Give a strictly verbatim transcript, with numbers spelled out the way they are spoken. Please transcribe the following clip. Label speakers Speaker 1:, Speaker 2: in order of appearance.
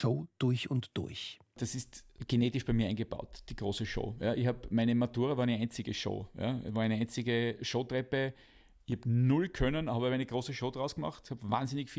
Speaker 1: Show durch und durch.
Speaker 2: Das ist genetisch bei mir eingebaut, die große Show. Ja, ich habe meine Matura war eine einzige Show. Ja, war eine einzige Showtreppe. Ich habe null können, aber eine große Show draus gemacht, habe wahnsinnig viel